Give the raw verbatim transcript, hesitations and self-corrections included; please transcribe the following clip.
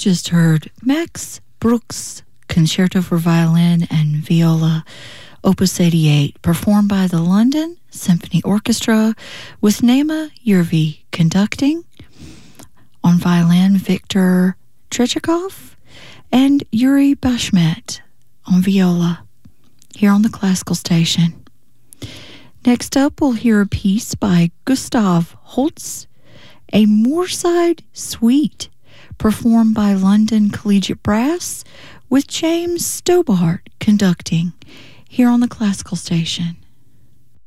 just heard Max Bruch's Concerto for Violin and Viola, Opus eighty-eight, performed by the London Symphony Orchestra, with Naima Yervi conducting. On violin, Viktor Trechakov and Yuri Bashmet on viola, here on the Classical Station. Next up, we'll hear a piece by Gustav Holst, a Moorside Suite, performed by London Collegiate Brass, with James Stobart conducting, here on the Classical Station.